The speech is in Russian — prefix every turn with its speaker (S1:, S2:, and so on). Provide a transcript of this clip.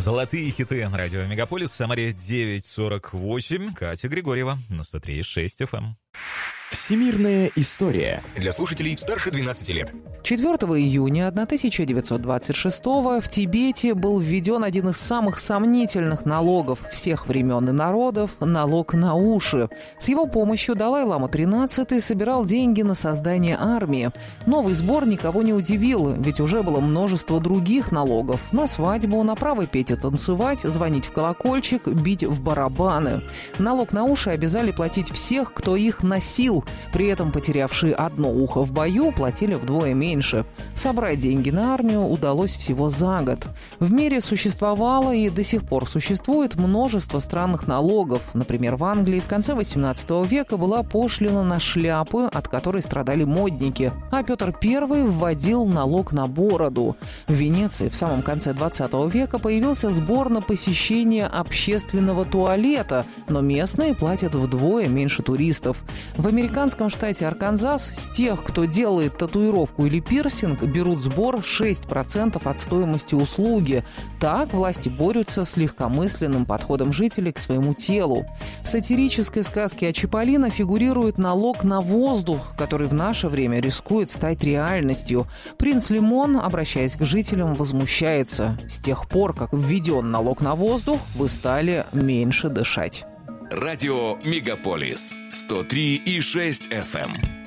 S1: Золотые хиты радио Мегаполис. Самаре 9:48. Катя Григорьева на 103.6 FM.
S2: Всемирная история.
S3: Для слушателей старше 12 лет.
S4: 4 июня 1926 в Тибете был введен один из самых сомнительных налогов всех времен и народов – налог на уши. С его помощью Далай-лама XIII собирал деньги на создание армии. Новый сбор никого не удивил, ведь уже было множество других налогов – на свадьбу, на право петь и танцевать, звонить в колокольчик, бить в барабаны. Налог на уши обязали платить всех, кто их носил. При этом потерявшие одно ухо в бою платили вдвое меньше. Собрать деньги на армию удалось всего за год. В мире существовало и до сих пор существует множество странных налогов. Например, в Англии в конце XVIII века была пошлина на шляпы, от которой страдали модники. А Петр I вводил налог на бороду. В Венеции в самом конце XX века появился сбор на посещение общественного туалета, но местные платят вдвое меньше туристов. В американском штате Арканзас с тех, кто делает татуировку или пирсинг, берут сбор 6% от стоимости услуги. Так власти борются с легкомысленным подходом жителей к своему телу. В сатирической сказке о Чиполлино фигурирует налог на воздух, который в наше время рискует стать реальностью. Принц Лимон, обращаясь к жителям, возмущается: «С тех пор, как введен налог на воздух, вы стали меньше дышать».
S3: Радио Мегаполис 103,6 FM.